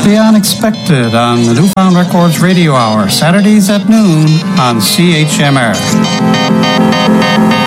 The Unexpected on the Newfound Records Radio Hour, Saturdays at noon on CHMR.